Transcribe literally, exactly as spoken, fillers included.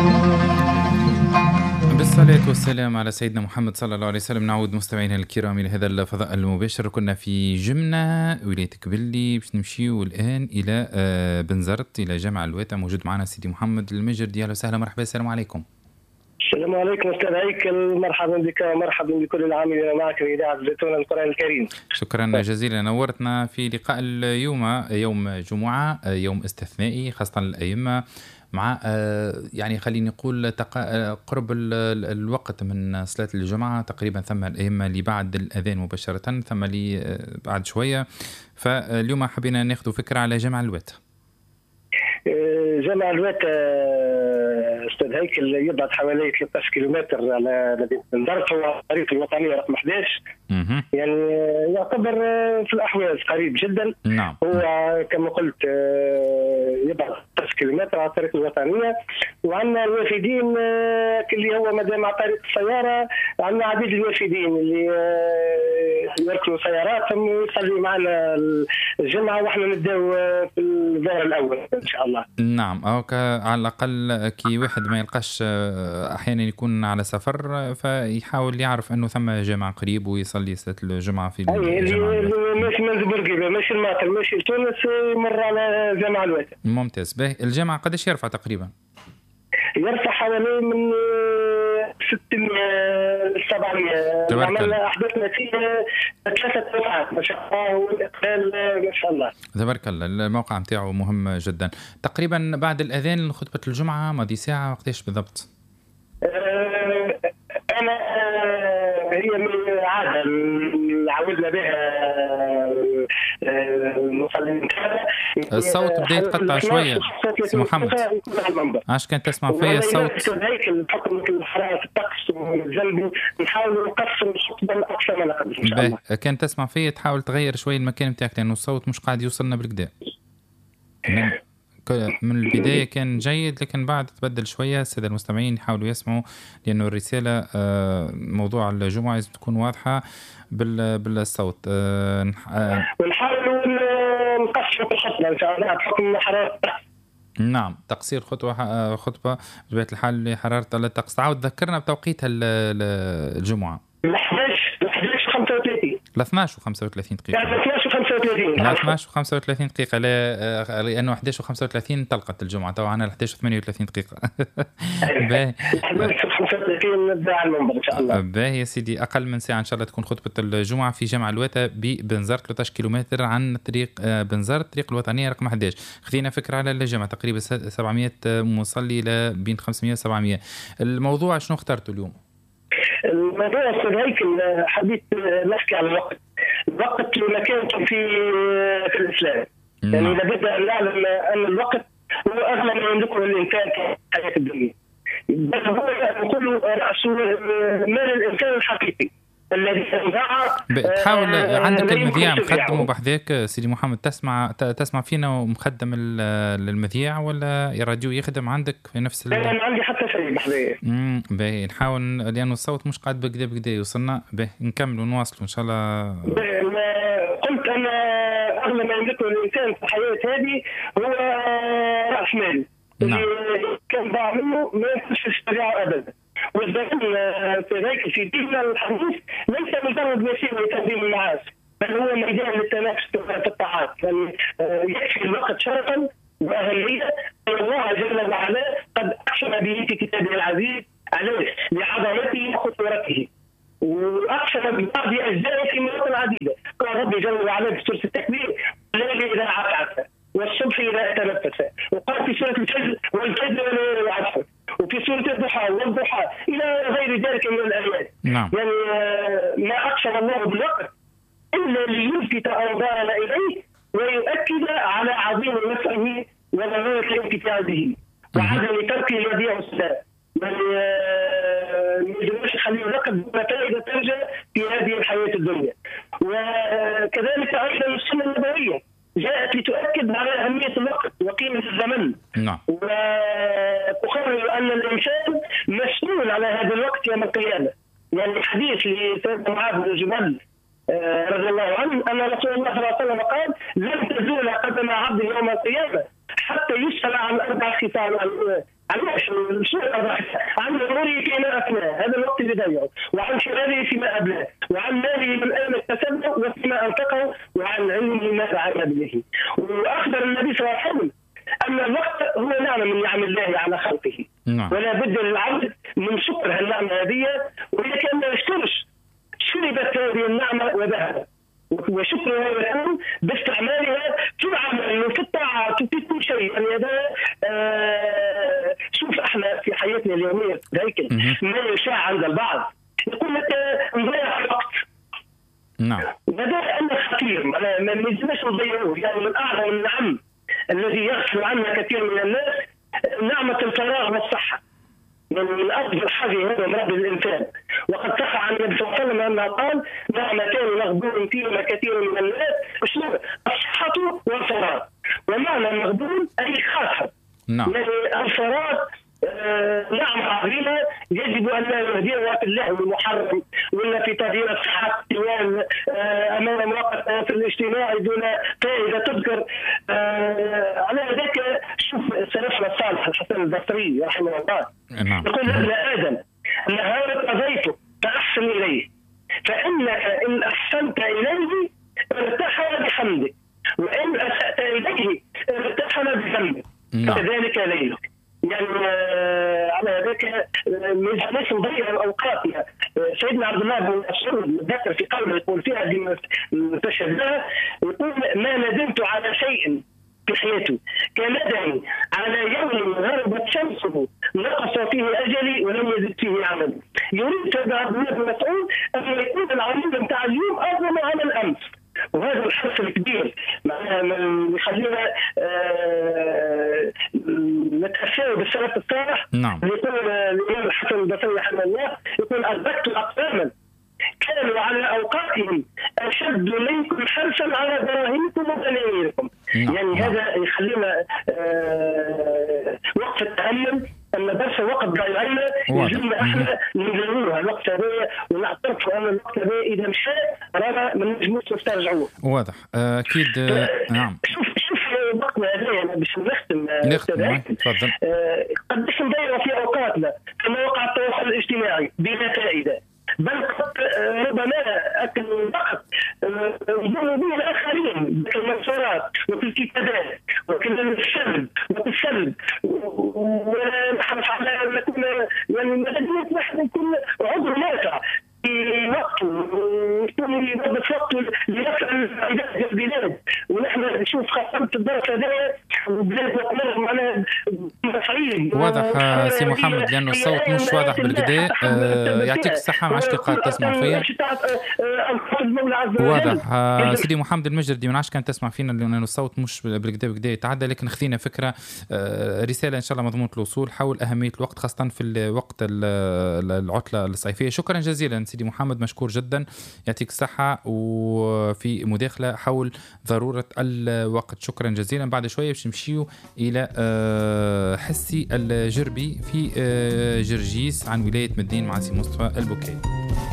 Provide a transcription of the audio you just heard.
بالصلاة والسلام على سيدنا محمد صلى الله عليه وسلم. نعود مستمعينا الكرام إلى هذا الفضاء المباشر. كنا في جمنة ولاية كبلي، باش نمشيو الآن إلى بنزرت إلى جامع الواتع. موجود معنا سيدي محمد المجردي. أهلا وسهلا، مرحبا، السلام عليكم. السلام عليكم أستاذ هيكل، مرحبا بك ومرحبا بكل العاملين معك في إذاعة زيتون القرآن الكريم. شكرا جزيلا، نورتنا في لقاء اليوم، يوم جمعة، يوم استثنائي خاصة الأئمة، مع يعني خليني نقول قرب الوقت من صلاة الجمعة تقريبا. ثم الأئمة اللي بعد الأذان مباشرة، ثم اللي بعد شوية. فاليوم حبينا ناخذ فكرة على جامع الواتع. جامع الواتع أستاذ هيكل يبعد حوالي ثلاثة عشر كيلومتر على مدينة بنزرت، هو الطريق الوطنية رقم أحد عشر. يعني يعتبر في الأحواز قريب جدا. نعم. هو كما قلت يبعد ثلاثة عشر كيلومتر على الطريق الوطنية، وعندنا الوافدين اللي هو مدام على طريق السيارة. عندنا عديد الوافدين اللي يركبوا سياراتهم ويصلي معنا الجمعة، واحنا نبداو في الظهر الأول إن شاء الله. نعم، أو على الأقل كي واحد ما يلقاش أحيانا يكون على سفر، فيحاول يعرف أنه ثم جامع قريب ويصلي صلاة الجمعة في الجامعة. اللي ماشي من بورقيبة، ماشي الماطل، ماشي لتونس، يمر على جامع الواتع. ممتاز. به الجامعة قداش يرفع تقريبا؟ يرفع حوالي من ستمائة سبعمائة. عملنا أحدثنا فيه ثلاثة دفعات ما شاء الله، والإقبال ما شاء الله. تبارك الله. الموقع متاعه مهم جدا. تقريبا بعد الأذان خطبة الجمعة ماضي ساعة، وقتاش بالضبط؟ أه أنا هي من عادة عودنا بها المصلين. الصوت بدأ يتقطع شوية سي محمد، عاش كان تسمع فيا الصوت هيك بحكم الحرارة الطقس والجلب، نحاول نقسم الخطبة الأقصى ما نقدر إن شاء الله. كان تسمع فيا تحاول تغير شوية المكان بتاعك، لأنه الصوت مش قاعد يوصلنا بالكدا. من البداية كان جيد، لكن بعد تبدل شوية. السادة المستمعين يحاولوا يسمعوا، لأنه الرسالة موضوع الجمعة لازم تكون واضحة بالصوت. ونحاول نقصر الخطبة إن شاء الله بحكم حرارة. نعم، تقصير خطوة خطبة بطبيعة الحال لحرارة الطقس. تعود ذكرنا بتوقيت الجمعة. اثناعش وخمسة وثلاثين. لا اثناش وخمسة وثلاثين دقيقة. لا اثناش وخمسة وثلاثين. لا اثناش وخمسة وثلاثين دقيقة، لا لأنه أحد عشر وخمسة وثلاثين طلقت الجمعة، طبعا أنا أحد عشر وثمانية وثلاثين دقيقة. باهي. أحد عشر وخمسة وثلاثين نبدأ على المنبر إن شاء الله. باهي يا سيدي، أقل من ساعة إن شاء الله تكون خطبة الجمعة في جامع الواتع ببنزرت، ثلاثة عشر كيلومتر عن طريق بنزرت، الطريق الوطنية رقم أحد عشر. خذينا فكرة على الجامع، تقريبا سبعمائة مصلي إلى بين خمسمائة وسبعمائة. الموضوع شنو اخترته اليوم؟ الموضوع أستاذ هيكل حبيت نحكي على الوقت. الوقت مكانته في في الإسلام. يعني لابد أن نعلم أن الوقت هو أغلى ما يملكه الإنسان في حياة الدنيا. بل هو نقول رأس مال الإنسان الحقيقي الذي ينفع. تحاول عندك المذياع مخدم وبحذاك سيدي محمد، تسمع تسمع فينا ومخدم المذياع، ولا الراديو يخدم عندك في نفس ال... أنا عندي حتى شيء بحذايا. امم باهي، نحاول لأنه الصوت مش قاعد بكذا بكذا يوصلنا. باهي نكمل ونواصل إن شاء الله. قلت أنا أغلى ما يملكه الإنسان في الحياة هذه هو رأس مال. نعم. اللي كان ضاع منه ما ينفعش يسترجعه أبدا. والدليل في ذلك في ديننا الحديث ليس مجرد وسيله لتقديم المعاش، بل هو ميدان للتنافس في الطاعات. يعني يكفي الوقت شرفا واهميه ان الله جل وعلا قد اقسم به في كتابه العزيز عليه لعظمته وخطورته، واقسم ببعض اجزائه في مواطن عديده. قال ربي جل وعلا في سوره التكبير: الليل اذا عسعس والصبح اذا تنفس، وقال في سوره الفجر: والفجر والعصر، وفي سورة الضحى والضحى إلى غير ذلك من الآيات. نعم. يعني ما أقسم الله بالوقت إلا ليلفت أنظارنا إليه ويؤكد على عظيم نفعه وضرورة انتفاعه وعدم ترك الوديع السلام. يعني ما يجوز خليه الوقت بفائدة ترجى في هذه الحياة الدنيا. وكذلك أيضا السنة النبوية جاءت لتؤكد على أهمية الوقت وقيمة الزمن. نعم. وتقرر أن الإنسان مسؤول على هذا الوقت يوم القيامة. يعني الحديث لسيدنا معاذ بن جبل رضي الله عنه أن رسول الله صلى الله عليه وسلم قال: لن تزول قدم عبد يوم القيامة حتى يسأل عن أربع خصال، عن شو الأربع خصال؟ عن عمره فيما أفناه، هذا الوقت اللي ضيعه، وعن شبابه فيما أبلاه، وعن ماله من أين اكتسبه وفيما أنفقه، وعن علمه ماذا عمل به. وأخبر النبي صلى الله عليه وسلم أن الوقت هو نعمة من نعم الله على خلقه، نعم. ولا بد للعبد من شكر هالنعمة هذه، وإذا كان ما يشكرش شربت هذه النعمة وذهبت. وشكرها يكون باستعمالها في العمل وفي الطاعات وفي كل شيء. يعني هذا آه شوف احنا في حياتنا اليوميه هيك ما يشاع عند البعض يقول لك نضيع الوقت. نعم. وهذا امر خطير ما نجمش نضيعوه. يعني من اعظم النعم الذي يغفل عنها كثير من الناس نعمه الفراغ والصحه. يعني من أفضل حاجة هذا مرض الإنسان. وقد صح عن النبي صلى الله عليه وسلم أنه قال نعمتان مغبون فيهما كثير من الناس الصحة والفراغ. ومعنى المغبون أي خاصة. نعم. يعني الفراغ آه نعمة عظيمة يجب أن لا يهديها في اللهو المحرم ولا في تغيير الصحة آه أمام مواقع في الاجتماع دون فائدة تذكر. آه على ذلك شوف سلفنا الصالح الحسن البصري رحمه الله نعم. يقول ابن آدم نهارك قضيته فأحسن إليه فإنك إن أحسنت إليه ارتحل بحمدك وإن أسأت إليه ارتحل بذنبك كذلك ليلك. يعني آه على ذلك ليس نضيع اوقاتنا. سيدنا عبد الله بن مسعود ذكر في قوله يقول فيها المتشبهه يقول ما ندمت على شيء في حياتي كندمي على يوم غربت شمسه نقص فيه اجلي ولم يزد فيه عملي. يريد سيدنا عبد الله بن مسعود ان يكون العمل بتاع اليوم افضل من الامس. وهذا الحرص الكبير يخلينا آه نتأسى بالسلف الصالح. نعم. يقول الإمام الحسن البصري رحمه الله يقول أدركت أقواما كانوا على أوقاتهم أشد منكم حرصا على دراهمكم ودنانيركم. نعم. يعني نعم. هذا يخلينا آه وقت التأمل أن بس وقت ضيعنا يجب احنا نلغوها الوقت هذا ونعترف أن الوقت هذا إذا مشى رانا ما نجموش نسترجعوه. واضح أكيد. نعم. شوف شوف وقتنا هذا أنا باش نختم. نختم. تفضل. قداش نضيعوا في أوقاتنا في مواقع التواصل الاجتماعي بلا فائدة بل قد ربما أكل الوقت يظن به الآخرين في المنشورات وفي الكتابات وفي السلب وفي السلب ونحرص على أن نكون يعني مدنية نحن نكون عضو نافع في وقته ويكون يوظف وقته لنفع عباد البلاد. ونحن نشوف خاصة الدرس هذا وبلاد وقناه معنا مصعيب. واضح سي محمد لأنه الصوت مش واضح بالقداء. آه يعطيك الصحة. معاش دقائق تسمع فيا. واضح سيدي محمد المجردي منعش كان تسمع فينا لأنه الصوت مش بالقداء بقداء يتعدى. لكن خذينا فكرة آه رسالة إن شاء الله مضمونة الوصول حول أهمية الوقت خاصة في وقت العطلة الصيفية. شكرا جزيلا سيدي محمد مشكور جدا يعطيك الصحة. وفي مداخلة حول ضرورة الوقت. شكرا جزيلا. بعد شوية باش نمشيو إلى حسي الجربي في جرجيس عن ولاية مدين مع سي مصطفى البكاي.